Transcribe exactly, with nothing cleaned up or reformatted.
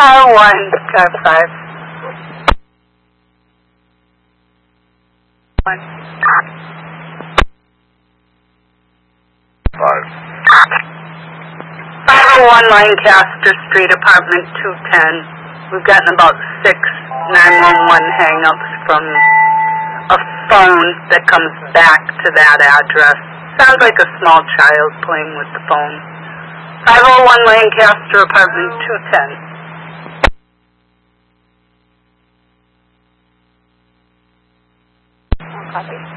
R one, car five. One. Five. five oh one Lancaster Street, apartment two ten. We've gotten about six nine one one hang-ups from a phone that comes back to that address. Sounds like a small child playing with the phone. five oh one Lancaster, apartment two ten. Copy.